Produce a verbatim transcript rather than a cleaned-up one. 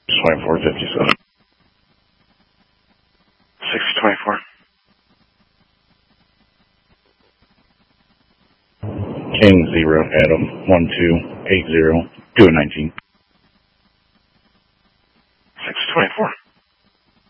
twenty-four fifty-seven. six twenty-four. King zero, Adam, one two eight zero, two nineteen. six twenty-four.